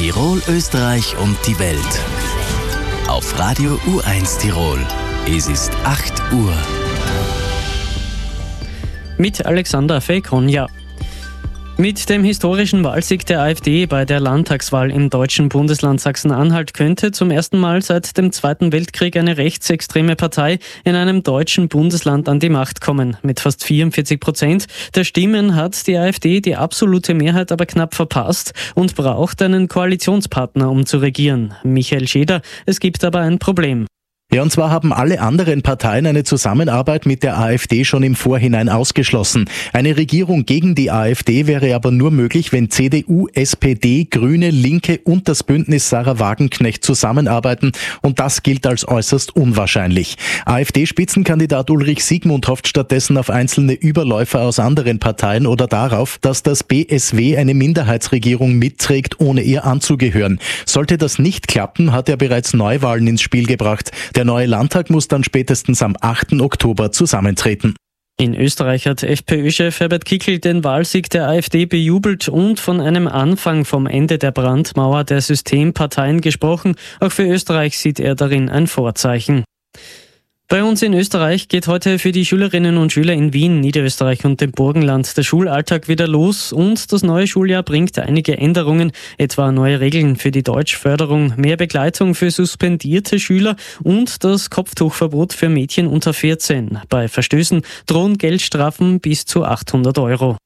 Tirol, Österreich und die Welt. Auf Radio U1 Tirol. Es ist 8 Uhr. Mit Alexander Fekonja. Mit dem historischen Wahlsieg der AfD bei der Landtagswahl im deutschen Bundesland Sachsen-Anhalt könnte zum ersten Mal seit dem Zweiten Weltkrieg eine rechtsextreme Partei in einem deutschen Bundesland an die Macht kommen. Mit fast 44% der Stimmen hat die AfD die absolute Mehrheit aber knapp verpasst und braucht einen Koalitionspartner, um zu regieren. Michael Scheder, es gibt aber ein Problem. Ja, und zwar haben alle anderen Parteien eine Zusammenarbeit mit der AfD schon im Vorhinein ausgeschlossen. Eine Regierung gegen die AfD wäre aber nur möglich, wenn CDU, SPD, Grüne, Linke und das Bündnis Sarah Wagenknecht zusammenarbeiten, und das gilt als äußerst unwahrscheinlich. AfD-Spitzenkandidat Ulrich Siegmund hofft stattdessen auf einzelne Überläufer aus anderen Parteien oder darauf, dass das BSW eine Minderheitsregierung mitträgt, ohne ihr anzugehören. Sollte das nicht klappen, hat er bereits Neuwahlen ins Spiel gebracht. Der neue Landtag muss dann spätestens am 8. Oktober zusammentreten. In Österreich hat FPÖ-Chef Herbert Kickl den Wahlsieg der AfD bejubelt und von einem Anfang vom Ende der Brandmauer der Systemparteien gesprochen. Auch für Österreich sieht er darin ein Vorzeichen. Bei uns in Österreich geht heute für die Schülerinnen und Schüler in Wien, Niederösterreich und dem Burgenland der Schulalltag wieder los, und das neue Schuljahr bringt einige Änderungen, etwa neue Regeln für die Deutschförderung, mehr Begleitung für suspendierte Schüler und das Kopftuchverbot für Mädchen unter 14. Bei Verstößen drohen Geldstrafen bis zu 800 €.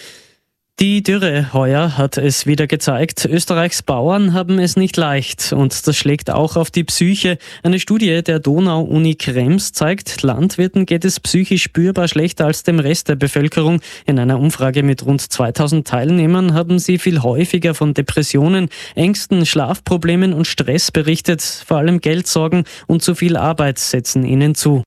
Die Dürre heuer hat es wieder gezeigt. Österreichs Bauern haben es nicht leicht, und das schlägt auch auf die Psyche. Eine Studie der Donau-Uni Krems zeigt, Landwirten geht es psychisch spürbar schlechter als dem Rest der Bevölkerung. In einer Umfrage mit rund 2000 Teilnehmern haben sie viel häufiger von Depressionen, Ängsten, Schlafproblemen und Stress berichtet. Vor allem Geldsorgen und zu viel Arbeit setzen ihnen zu.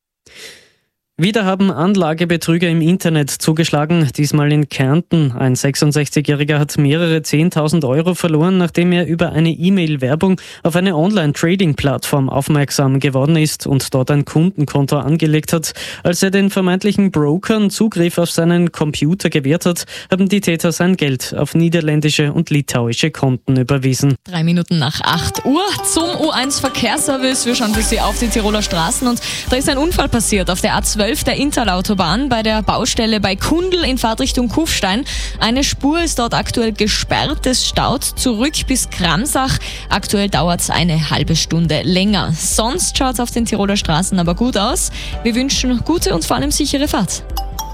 Wieder haben Anlagebetrüger im Internet zugeschlagen, diesmal in Kärnten. Ein 66-Jähriger hat mehrere 10.000 € verloren, nachdem er über eine E-Mail-Werbung auf eine Online-Trading-Plattform aufmerksam geworden ist und dort ein Kundenkonto angelegt hat. Als er den vermeintlichen Brokern Zugriff auf seinen Computer gewährt hat, haben die Täter sein Geld auf niederländische und litauische Konten überwiesen. 3 Minuten nach 8 Uhr zum U1 Verkehrsservice. Wir schauen für Sie auf die Tiroler Straßen, und da ist ein Unfall passiert auf der A12 der Inntalautobahn bei der Baustelle bei Kundl in Fahrtrichtung Kufstein. Eine Spur ist dort aktuell gesperrt. Es staut zurück bis Kramsach. Aktuell dauert es eine halbe Stunde länger. Sonst schaut es auf den Tiroler Straßen aber gut aus. Wir wünschen gute und vor allem sichere Fahrt.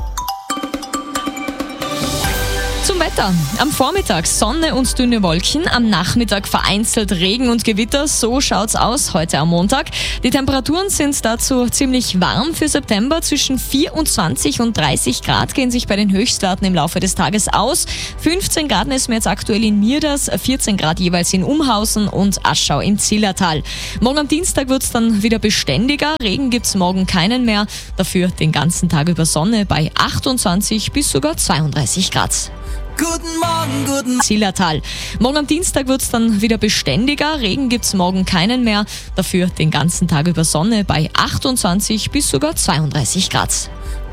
Zum Wetter. Am Vormittag Sonne und dünne Wolken, am Nachmittag vereinzelt Regen und Gewitter. So schaut's aus heute am Montag. Die Temperaturen sind dazu ziemlich warm für September. Zwischen 24 und 30 Grad gehen sich bei den Höchstwerten im Laufe des Tages aus. 15 Grad messen wir jetzt aktuell in Mierders, 14 Grad jeweils in Umhausen und Aschau im Zillertal. Morgen am Dienstag wird's dann wieder beständiger. Regen gibt's morgen keinen mehr. Dafür den ganzen Tag über Sonne bei 28 bis sogar 32 Grad. Guten Morgen, Zillertal. Morgen am Dienstag wird's dann wieder beständiger. Regen gibt's morgen keinen mehr. Dafür den ganzen Tag über Sonne bei 28 bis sogar 32 Grad.